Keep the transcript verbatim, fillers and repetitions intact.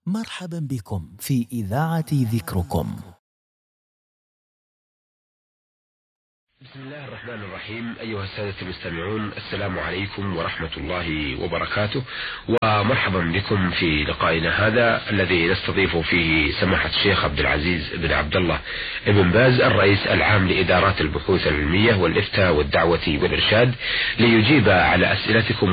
مرحبا بكم في إذاعة ذكركم. بسم الله الرحمن الرحيم. أيها السادة المستمعون، السلام عليكم ورحمة الله وبركاته، ومرحبا بكم في لقائنا هذا الذي نستضيف فيه سماحة الشيخ عبد العزيز بن عبد الله ابن باز، الرئيس العام لإدارات البحوث العلمية والإفتاء والدعوة والإرشاد، ليجيب على أسئلتكم